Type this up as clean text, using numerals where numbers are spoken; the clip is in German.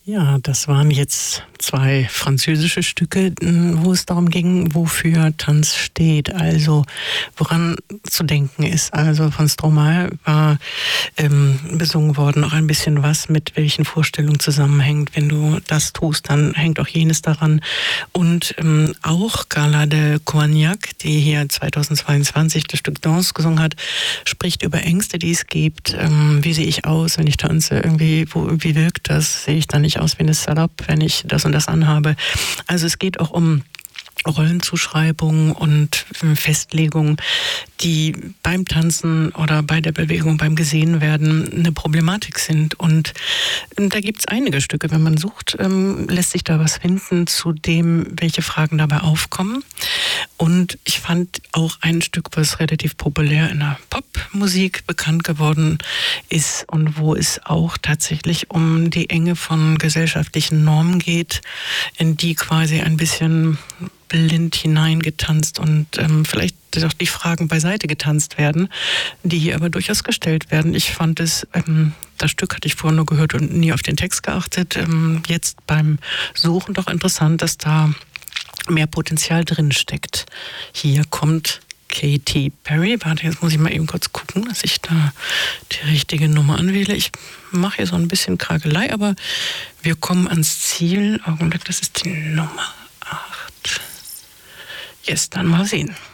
Ja, das waren jetzt 2 französische Stücke, wo es darum ging, wofür Tanz steht, also woran zu denken ist. Also von Stromae war besungen worden auch ein bisschen was, mit welchen Vorstellungen zusammenhängt. Wenn du das tust, dann hängt auch jenes daran. Und auch Carla de Coignac, die hier 2022 das Stück Danse gesungen hat, spricht über Ängste, die es gibt. Wie sehe ich aus, wenn ich tanze? Irgendwie, wie wirkt das? Sehe ich dann nicht aus wie eine Salopp, wenn ich das und das anhabe? Also es geht auch um Rollenzuschreibung und Festlegung, die beim Tanzen oder bei der Bewegung, beim Gesehenwerden eine Problematik sind. Und da gibt's einige Stücke, wenn man sucht, lässt sich da was finden zu dem, welche Fragen dabei aufkommen. Und ich fand auch ein Stück, was relativ populär in der Popmusik bekannt geworden ist und wo es auch tatsächlich um die Enge von gesellschaftlichen Normen geht, in die quasi ein bisschen blind hineingetanzt und vielleicht doch die Fragen beiseite getanzt werden, die hier aber durchaus gestellt werden. Ich fand es, das Stück hatte ich vorher nur gehört und nie auf den Text geachtet. Jetzt beim Suchen doch interessant, dass da mehr Potenzial drin steckt. Hier kommt Katy Perry. Warte, jetzt muss ich mal eben kurz gucken, dass ich da die richtige Nummer anwähle. Ich mache hier so ein bisschen Kragelei, aber wir kommen ans Ziel. Augenblick, das ist die Nummer 8. Jetzt dann mal sehen.